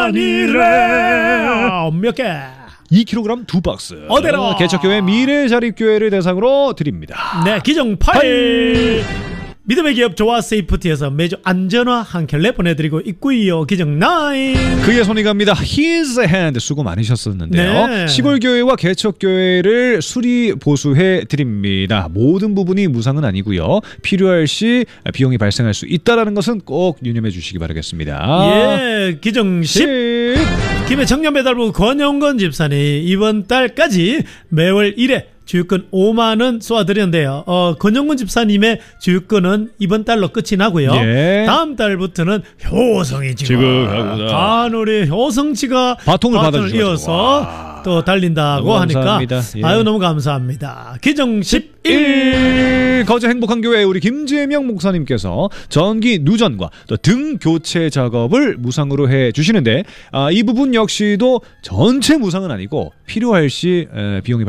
아니래. 몇 개? 2kg 2박스. 어디로? 개척교회 미래자립교회를 대상으로 드립니다. 네, 기종 8. 믿음의 기업 조화 세이프티에서 매주 안전화 한 켤레 보내드리고 있고요. 기종 9. 그의 손이 갑니다. His hand. 수고 많으셨었는데요. 네. 시골교회와 개척교회를 수리 보수해 드립니다. 모든 부분이 무상은 아니고요. 필요할 시 비용이 발생할 수 있다는 것은 꼭 유념해 주시기 바라겠습니다. 예, 기종 10. 김해 청년배달부 권영건 집사님 이번 달까지 매월 1회 주유권 5만 원 쏘아드렸는데요. 권영근 집사님의 주유권은 이번 달로 끝이 나고요. 예. 다음 달부터는 효성이 지금 간우리 효성씨가 바통을 이어서 또 달린다고 하니까 예. 아유 너무 감사합니다. 기종 11. 거제 행복한 교회 우리 김재명 목사님께서 전기 누전과 또 등 교체 작업을 무상으로 해 주시는데 이 부분 역시도 전체 무상은 아니고 필요할 시 비용이